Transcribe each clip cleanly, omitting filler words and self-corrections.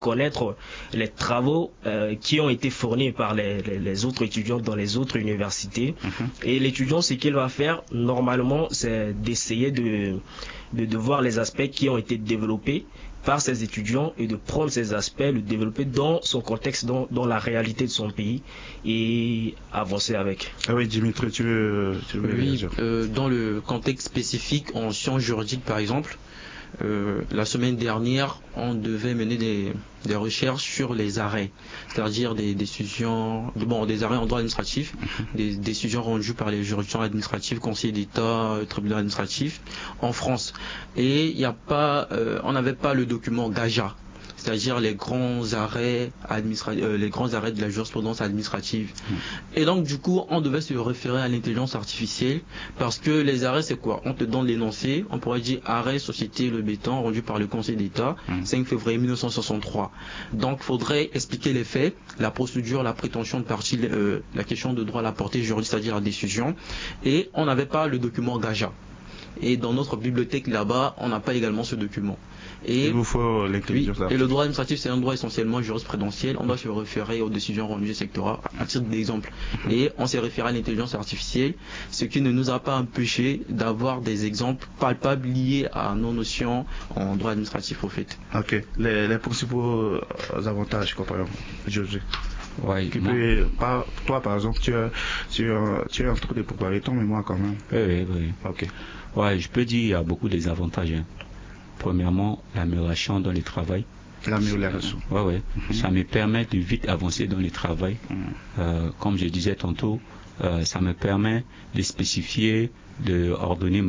connaître les travaux qui ont été fournis par les autres étudiants dans les autres universités. Et l'étudiant, ce qu'il va faire normalement, c'est d'essayer de voir les aspects qui ont été développés par ces étudiants et de prendre ces aspects, le développer dans son contexte, dans la réalité de son pays et avancer avec. Ah oui, Dimitri, tu veux oui, dans le contexte spécifique en sciences juridiques par exemple, la semaine dernière, on devait mener des recherches sur les arrêts, c'est-à-dire des décisions, des arrêts en droit administratif, des décisions rendues par les juridictions administratives, conseillers d'État, tribunaux administratifs en France. Et on n'avait pas le document GAJA, c'est-à-dire les grands arrêts de la jurisprudence administrative. Et donc du coup, on devait se référer à l'intelligence artificielle parce que les arrêts, c'est quoi? On te donne l'énoncé, on pourrait dire arrêt Société Le Béton rendu par le Conseil d'État 5 février 1963. Donc il faudrait expliquer les faits, la procédure, la prétention de partie, la question de droit à la portée juridique, c'est-à-dire la décision. Et on n'avait pas le document GAJA. Et dans notre bibliothèque là-bas, on n'a pas également ce document. Et il vous faut l'intelligence artificielle. Et le droit administratif, c'est un droit essentiellement jurisprudentiel. On doit se référer aux décisions rendues sectorales à titre d'exemple. Et on s'est référé à l'intelligence artificielle, ce qui ne nous a pas empêché d'avoir des exemples palpables liés à nos notions en droit administratif au fait. Ok. Les principaux avantages, quoi, par exemple, José. Ouais, toi, par exemple, tu es en train de préparer ton mémoire quand même. Oui. Ok. Ouais, je peux dire qu'il y a beaucoup des avantages. Premièrement, l'amélioration dans le travail. L'amélioration. Ouais. Ça me permet de vite avancer dans le travail. Comme je disais tantôt, ça me permet de spécifier, de ordonner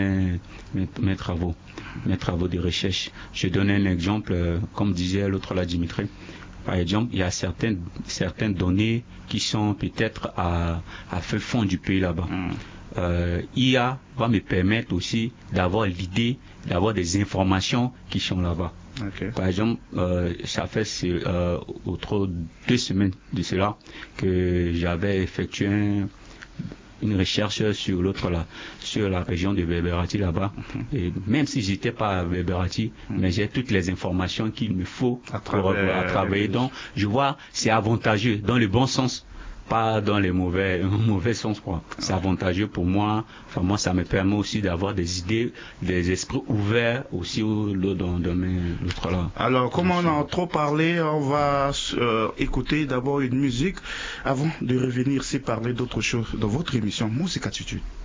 mes travaux de recherche. Je donne un exemple, comme disait l'autre là, Dimitri. Par exemple, il y a certaines données qui sont peut-être à fin fond du pays là-bas. IA va me permettre aussi d'avoir l'idée, d'avoir des informations qui sont là-bas. Okay. Par exemple, ça fait autour de 2 semaines de cela que j'avais effectué une recherche sur l'autre là, sur la région de Beberati là-bas. Et même si j'étais pas à Beberati, mais j'ai toutes les informations qu'il me faut à travailler. Donc, je vois, c'est avantageux dans le bon sens, pas dans le mauvais sens, quoi. C'est avantageux pour moi. Enfin, moi, ça me permet aussi d'avoir des idées, des esprits ouverts aussi dans l'autre là. Alors, comme on a trop parlé, on va écouter d'abord une musique avant de revenir parler d'autre chose dans votre émission Musique Attitude.